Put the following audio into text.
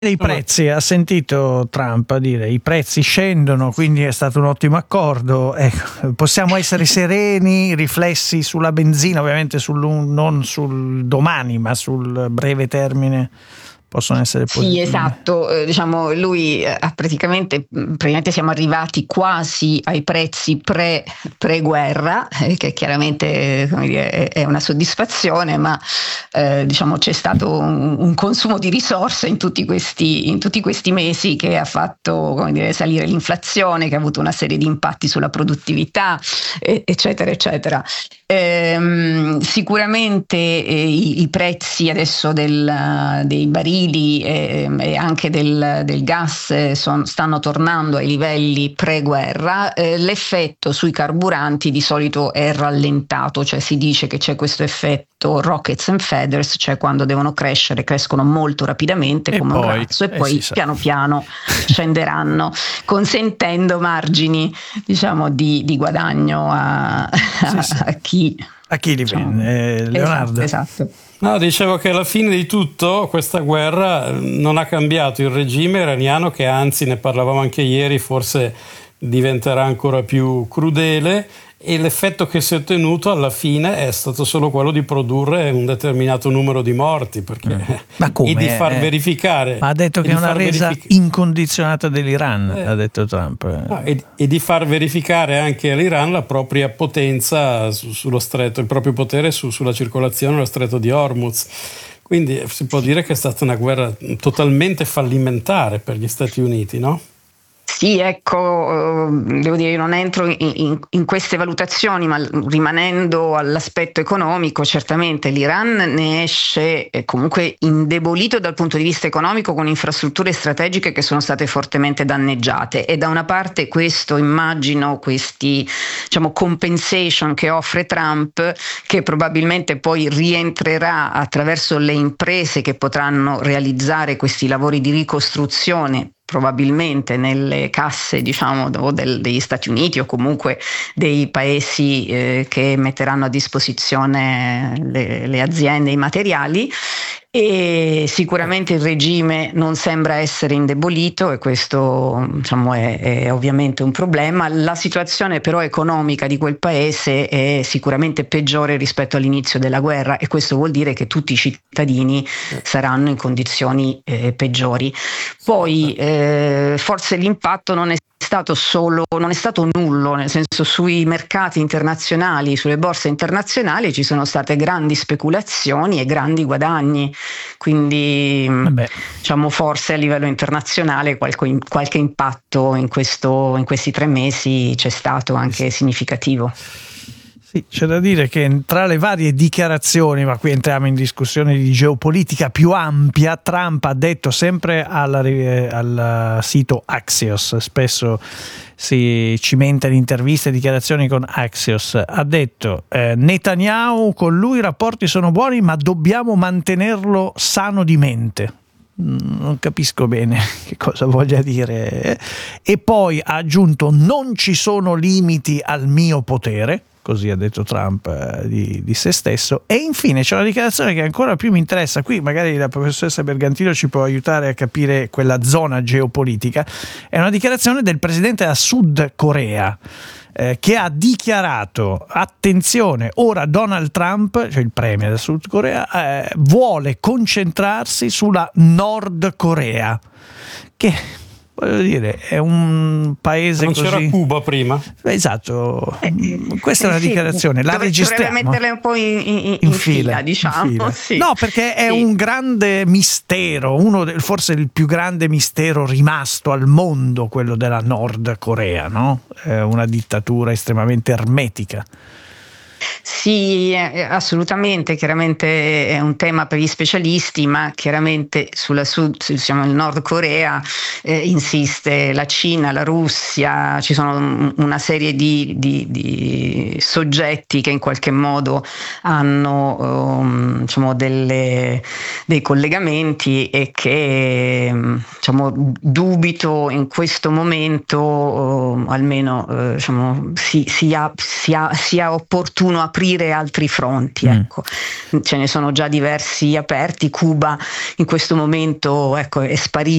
I prezzi, ha sentito Trump dire i prezzi scendono, quindi è stato un ottimo accordo. Ecco, possiamo essere sereni, riflessi sulla benzina, ovviamente non sul domani, ma sul breve termine possono essere positivi. Sì, esatto, diciamo lui ha praticamente siamo arrivati quasi ai prezzi pre-guerra, che chiaramente, come dire, è una soddisfazione, ma diciamo c'è stato un consumo di risorse in tutti questi mesi che ha fatto, come dire, salire l'inflazione, che ha avuto una serie di impatti sulla produttività, eccetera, eccetera. Sicuramente i prezzi adesso dei barili e anche del gas stanno tornando ai livelli pre-guerra. L'effetto sui carburanti di solito è rallentato, cioè si dice che c'è questo effetto rockets and feathers, cioè quando devono crescere crescono molto rapidamente come un razzo e poi piano piano scenderanno, consentendo margini, diciamo, di guadagno a chi li vende. Leonardo. Esatto. No, dicevo che alla fine di tutto questa guerra non ha cambiato il regime iraniano, che anzi, ne parlavamo anche ieri, forse diventerà ancora più crudele, e l'effetto che si è ottenuto alla fine è stato solo quello di produrre un determinato numero di morti, perché ma come? E di far verificare. Ma ha detto che è una resa incondizionata dell'Iran, ha detto Trump. E di far verificare anche all'Iran la propria potenza sullo stretto, il proprio potere sulla circolazione nello stretto di Hormuz. Quindi si può dire che è stata una guerra totalmente fallimentare per gli Stati Uniti, no? Sì, ecco, devo dire, io non entro in queste valutazioni, ma rimanendo all'aspetto economico, certamente l'Iran ne esce comunque indebolito dal punto di vista economico, con infrastrutture strategiche che sono state fortemente danneggiate, e da una parte questo, immagino, questi, diciamo, compensation che offre Trump, che probabilmente poi rientrerà attraverso le imprese che potranno realizzare questi lavori di ricostruzione, probabilmente nelle casse, diciamo, degli Stati Uniti o comunque dei paesi che metteranno a disposizione le aziende, i materiali. E sicuramente il regime non sembra essere indebolito, e questo, diciamo, è ovviamente un problema. La situazione però economica di quel paese è sicuramente peggiore rispetto all'inizio della guerra, e questo vuol dire che tutti i cittadini saranno in condizioni peggiori. Poi forse l'impatto non è stato nullo, nel senso, sui mercati internazionali, sulle borse internazionali ci sono state grandi speculazioni e grandi guadagni, quindi diciamo forse a livello internazionale qualche impatto in questi 3 mesi c'è stato, anche significativo. Sì, c'è da dire che tra le varie dichiarazioni, ma qui entriamo in discussione di geopolitica più ampia, Trump ha detto sempre al sito Axios, spesso si cimenta in interviste e dichiarazioni con Axios, ha detto Netanyahu, con lui i rapporti sono buoni ma dobbiamo mantenerlo sano di mente. Non capisco bene che cosa voglia dire. E poi ha aggiunto non ci sono limiti al mio potere. Così ha detto Trump di se stesso. E infine c'è una dichiarazione che ancora più mi interessa. Qui magari la professoressa Bergantino ci può aiutare a capire quella zona geopolitica. È una dichiarazione del presidente della Sud Corea, che ha dichiarato: attenzione, ora Donald Trump, cioè il premier del Sud Corea, vuole concentrarsi sulla Nord Corea, che, voglio dire, è un paese non così. C'era Cuba prima. Esatto, questa è una dichiarazione, la registriamo. Dovrei metterla un po' in fila, diciamo. In fila. Sì. No, perché è un grande mistero, forse il più grande mistero rimasto al mondo, quello della Nord Corea, no? È una dittatura estremamente ermetica. Sì, assolutamente, chiaramente è un tema per gli specialisti, ma chiaramente diciamo, il Nord Corea insiste la Cina, la Russia, ci sono una serie di soggetti che in qualche modo hanno diciamo dei collegamenti, e che diciamo dubito in questo momento almeno diciamo sia opportuno opportuno aprire altri fronti. Ecco. Ce ne sono già diversi aperti. Cuba in questo momento, ecco, è sparito